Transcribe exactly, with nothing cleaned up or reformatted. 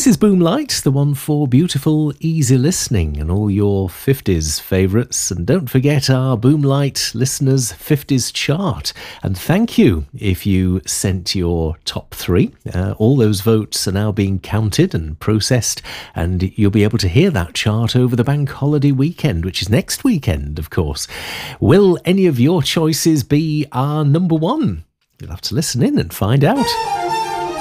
This is Boomlight, the one for beautiful, easy listening and all your fifties favourites. And don't forget our Boomlight listeners' fifties chart. And thank you if you sent your top three. Uh, all those votes are now being counted and processed, and you'll be able to hear that chart over the bank holiday weekend, which is next weekend, of course. Will any of your choices be our number one? You'll have to listen in and find out.